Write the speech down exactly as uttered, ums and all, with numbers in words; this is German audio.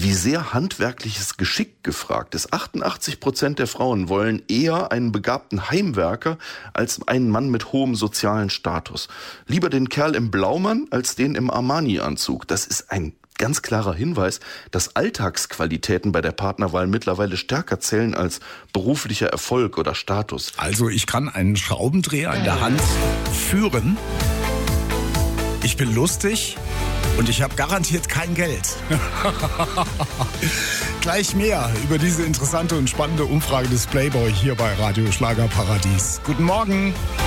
wie sehr handwerkliches Geschick gefragt ist. achtundachtzig Prozent der Frauen wollen eher einen begabten Heimwerker als einen Mann mit hohem sozialen Status. Lieber den Kerl im Blaumann als den im Armani-Anzug. Das ist ein ganz klarer Hinweis, dass Alltagsqualitäten bei der Partnerwahl mittlerweile stärker zählen als beruflicher Erfolg oder Status. Also ich kann einen Schraubendreher in der Hand führen. Ich bin lustig und ich habe garantiert kein Geld. Gleich mehr über diese interessante und spannende Umfrage des Playboy hier bei Radio Schlagerparadies. Guten Morgen.